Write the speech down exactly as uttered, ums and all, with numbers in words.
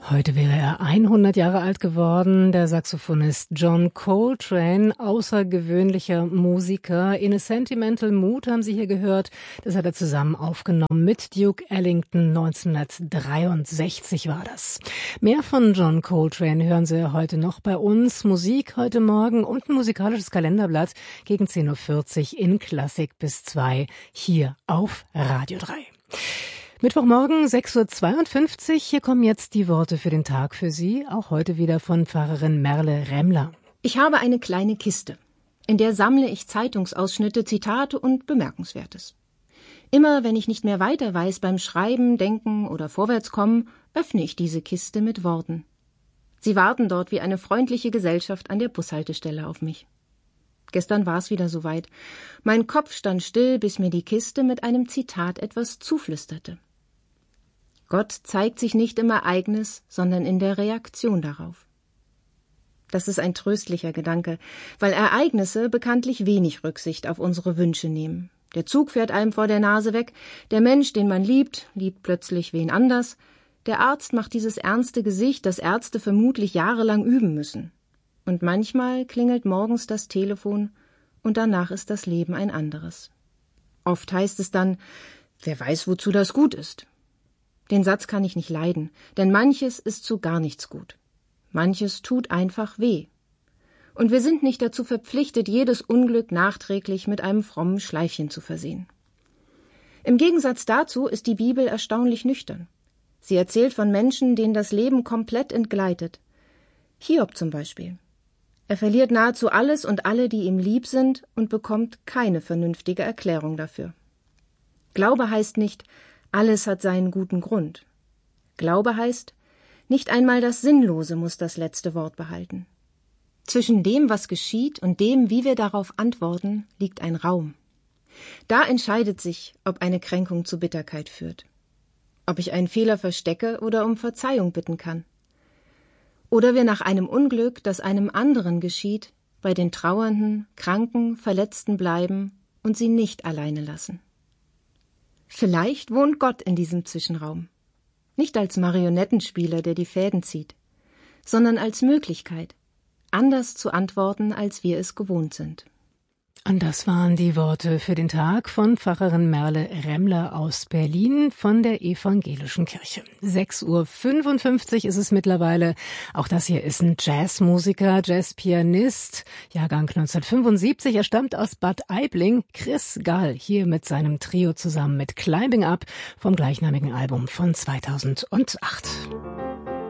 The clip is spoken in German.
Heute wäre er hundert Jahre alt geworden, der Saxophonist John Coltrane, außergewöhnlicher Musiker. In a Sentimental Mood haben Sie hier gehört, das hat er zusammen aufgenommen mit Duke Ellington, neunzehnhundertdreiundsechzig war das. Mehr von John Coltrane hören Sie heute noch bei uns. Musik heute Morgen und ein musikalisches Kalenderblatt gegen zehn Uhr vierzig in Klassik bis zwei hier auf Radio drei. Mittwochmorgen, sechs Uhr zweiundfünfzig. Hier kommen jetzt die Worte für den Tag für Sie, auch heute wieder von Pfarrerin Merle Remmler. Ich habe eine kleine Kiste. In der sammle ich Zeitungsausschnitte, Zitate und Bemerkenswertes. Immer wenn ich nicht mehr weiter weiß beim Schreiben, Denken oder Vorwärtskommen, öffne ich diese Kiste mit Worten. Sie warten dort wie eine freundliche Gesellschaft an der Bushaltestelle auf mich. Gestern war es wieder soweit. Mein Kopf stand still, bis mir die Kiste mit einem Zitat etwas zuflüsterte. Gott zeigt sich nicht im Ereignis, sondern in der Reaktion darauf. Das ist ein tröstlicher Gedanke, weil Ereignisse bekanntlich wenig Rücksicht auf unsere Wünsche nehmen. Der Zug fährt einem vor der Nase weg, der Mensch, den man liebt, liebt plötzlich wen anders. Der Arzt macht dieses ernste Gesicht, das Ärzte vermutlich jahrelang üben müssen. Und manchmal klingelt morgens das Telefon und danach ist das Leben ein anderes. Oft heißt es dann, wer weiß, wozu das gut ist. Den Satz kann ich nicht leiden, denn manches ist zu gar nichts gut. Manches tut einfach weh. Und wir sind nicht dazu verpflichtet, jedes Unglück nachträglich mit einem frommen Schleifchen zu versehen. Im Gegensatz dazu ist die Bibel erstaunlich nüchtern. Sie erzählt von Menschen, denen das Leben komplett entgleitet. Hiob zum Beispiel. Er verliert nahezu alles und alle, die ihm lieb sind, und bekommt keine vernünftige Erklärung dafür. Glaube heißt nicht, alles hat seinen guten Grund. Glaube heißt, nicht einmal das Sinnlose muss das letzte Wort behalten. Zwischen dem, was geschieht, und dem, wie wir darauf antworten, liegt ein Raum. Da entscheidet sich, ob eine Kränkung zu Bitterkeit führt. Ob ich einen Fehler verstecke oder um Verzeihung bitten kann. Oder wir nach einem Unglück, das einem anderen geschieht, bei den Trauernden, Kranken, Verletzten bleiben und sie nicht alleine lassen. Vielleicht wohnt Gott in diesem Zwischenraum. Nicht als Marionettenspieler, der die Fäden zieht, sondern als Möglichkeit, anders zu antworten, als wir es gewohnt sind. Und das waren die Worte für den Tag von Pfarrerin Merle Remmler aus Berlin von der Evangelischen Kirche. sechs Uhr fünfundfünfzig ist es mittlerweile. Auch das hier ist ein Jazzmusiker, Jazzpianist, Jahrgang neunzehnhundertfünfundsiebzig. Er stammt aus Bad Aibling. Chris Gall hier mit seinem Trio zusammen mit Climbing Up vom gleichnamigen Album von zweitausendacht.